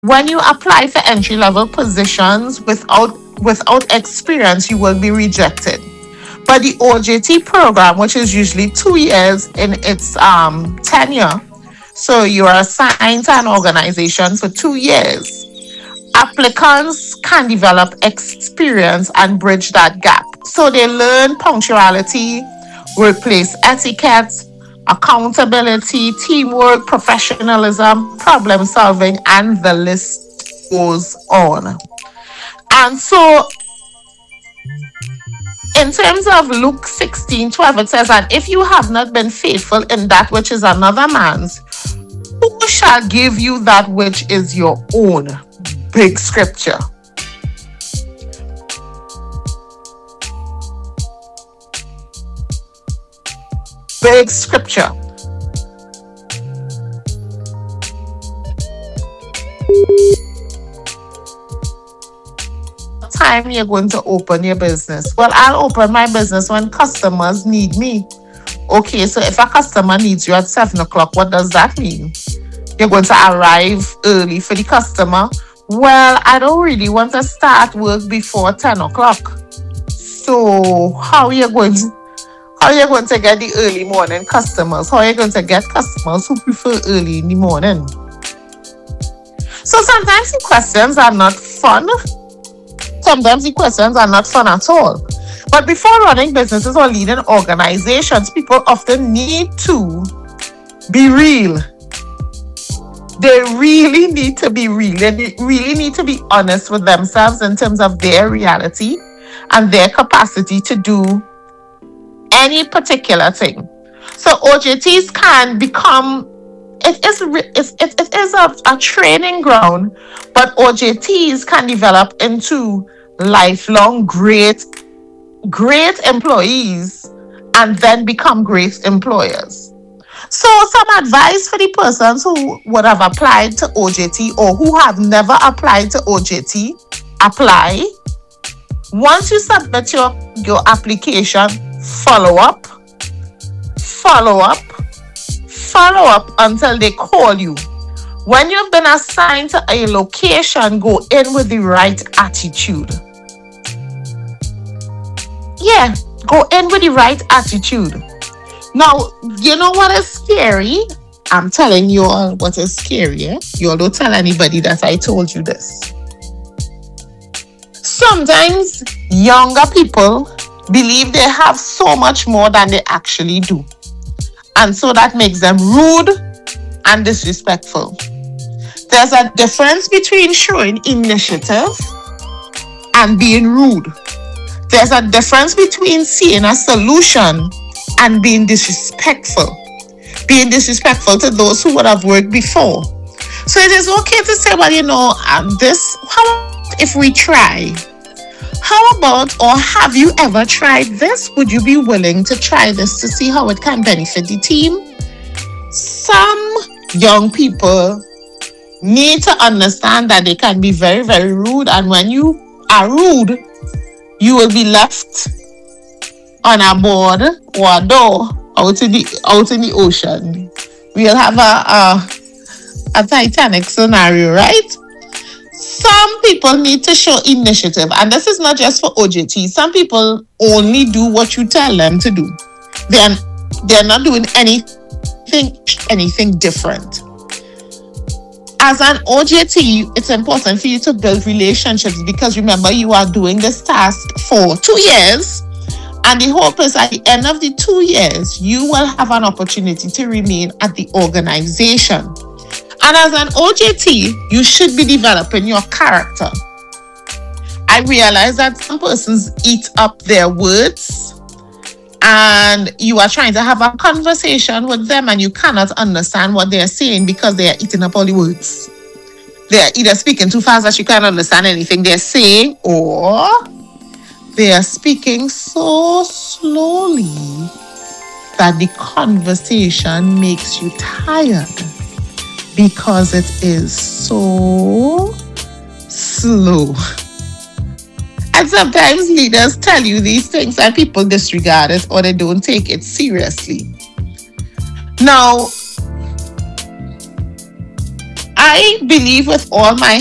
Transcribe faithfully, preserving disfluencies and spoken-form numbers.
When you apply for entry level positions without without experience, you will be rejected. But the O J T program, which is usually two years in its um, tenure, so you are assigned to an organization for two years. Applicants can develop experience and bridge that gap. So they learn punctuality, workplace etiquette, accountability, teamwork, professionalism, problem solving, and the list goes on. And so, in terms of Luke sixteen twelve, it says that if you have not been faithful in that which is another man's, who shall give you that which is your own? Big scripture. Big scripture. Time you're going to open your business? Well, I'll open my business when customers need me. Okay, so if a customer needs you at seven o'clock, what does that mean? You're going to arrive early for the customer? Well, I don't really want to start work before ten o'clock. So how are you going to, how are you going to get the early morning customers? How are you going to get customers who prefer early in the morning? So sometimes the questions are not fun. Sometimes the questions are not fun at all. But before running businesses or leading organizations, people often need to be real. They really need to be real. They really need to be honest with themselves in terms of their reality and their capacity to do any particular thing. So O J Ts can become, it is, it, it is a, a training ground, but O J Ts can develop into lifelong great, great employees and then become great employers. So some advice for the persons who would have applied to O J T or who have never applied to O J T, apply. Once you submit your, your application, follow up, follow up, follow up until they call you. When you've been assigned to a location, go in with the right attitude. Yeah, go in with the right attitude. Now, you know what is scary? I'm telling you all what is scary. Eh? You all don't tell anybody that I told you this. Sometimes younger people believe they have so much more than they actually do. And so that makes them rude and disrespectful. There's a difference between showing initiative and being rude. There's a difference between seeing a solution and being disrespectful. Being disrespectful to those who would have worked before. So it is okay to say, well, you know, um, this, how if we try? How about, or have you ever tried this? Would you be willing to try this to see how it can benefit the team? Some young people need to understand that they can be very, very rude. And when you are rude, you will be left on a board or a door out in the out in the ocean. We'll have a, a a Titanic scenario, right? Some people need to show initiative, and this is not just for O J T. Some people only do what you tell them to do. They're they're not doing anything anything different. As an O J T, it's important for you to build relationships because remember, you are doing this task for two years. And the hope is at the end of the two years, you will have an opportunity to remain at the organization. And as an O J T, you should be developing your character. I realize that some persons eat up their words and you are trying to have a conversation with them and you cannot understand what they are saying because they are eating up all the words. They are either speaking too fast that you can't understand anything they're saying, or they are speaking so slowly that the conversation makes you tired because it is so slow. And sometimes leaders tell you these things and people disregard it or they don't take it seriously. Now, I believe with all my